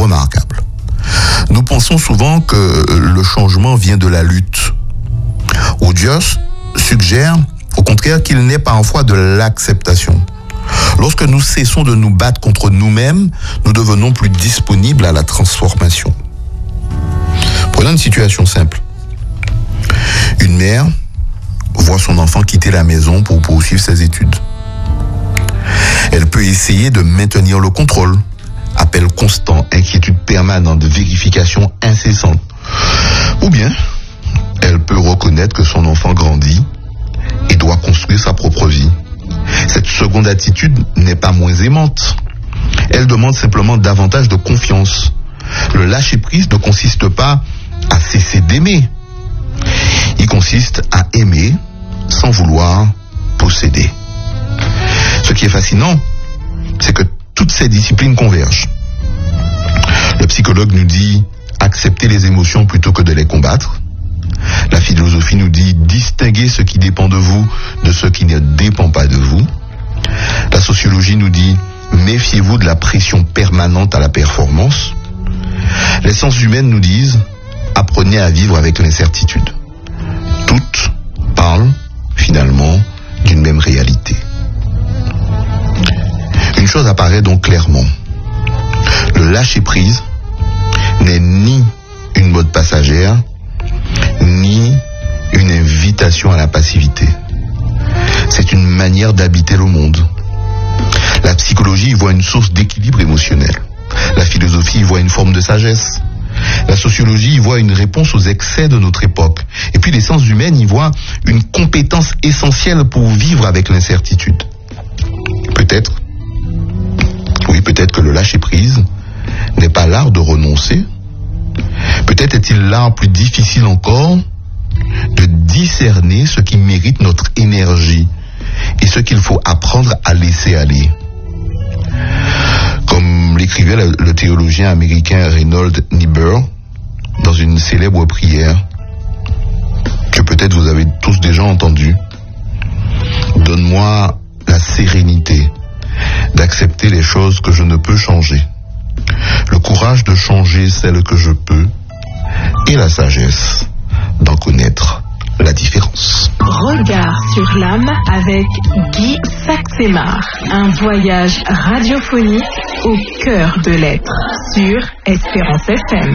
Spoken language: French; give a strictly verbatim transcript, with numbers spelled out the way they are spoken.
remarquable. Nous pensons souvent que le changement vient de la lutte. Odious suggère au contraire qu'il naît parfois de l'acceptation. Lorsque nous cessons de nous battre contre nous-mêmes, nous devenons plus disponibles à la transformation. Prenons une situation simple. Une mère voit son enfant quitter la maison pour poursuivre ses études. Elle peut essayer de maintenir le contrôle. Appel constant, inquiétude permanente, vérification incessante. Ou bien, elle peut reconnaître que son enfant grandit et doit construire sa propre vie. Cette seconde attitude n'est pas moins aimante. Elle demande simplement davantage de confiance. Le lâcher-prise ne consiste pas à cesser d'aimer. Il consiste à aimer sans vouloir posséder. Ce qui est fascinant, c'est que toutes ces disciplines convergent. Le psychologue nous dit accepter les émotions plutôt que de les combattre. La philosophie nous dit distinguer ce qui dépend de vous de ce qui ne dépend pas de vous. La sociologie nous dit méfiez-vous de la pression permanente à la performance. Les sciences humaines nous disent apprenez à vivre avec l'incertitude. Toutes parlent finalement d'une même réalité. Une chose apparaît donc clairement. Le lâcher-prise n'est ni une mode passagère, ni une invitation à la passivité. C'est une manière d'habiter le monde. La psychologie y voit une source d'équilibre émotionnel. La philosophie y voit une forme de sagesse. La sociologie y voit une réponse aux excès de notre époque. Et puis les sciences humaines y voient une compétence essentielle pour vivre avec l'incertitude. Peut-être, oui, peut-être que le lâcher-prise n'est pas l'art de renoncer. Peut-être est-il l'art plus difficile encore de discerner ce qui mérite notre énergie et ce qu'il faut apprendre à laisser aller. Comme l'écrivait le, le théologien américain Reinhold Niebuhr dans une célèbre prière que peut-être vous avez tous déjà entendue. Donne-moi la sérénité d'accepter les choses que je ne peux changer, le courage de changer celles que je peux et la sagesse d'en connaître la différence. Regard sur l'âme avec Guy Saxemar. Un voyage radiophonique au cœur de l'être sur Espérance F M.